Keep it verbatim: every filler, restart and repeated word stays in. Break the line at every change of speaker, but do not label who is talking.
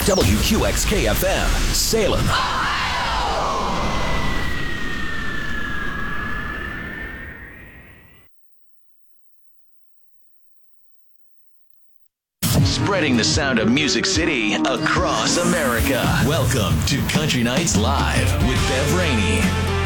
W Q X K F M, Salem. Spreading the sound of Music City across America. Welcome to Country Nights Live with Bev Rainey.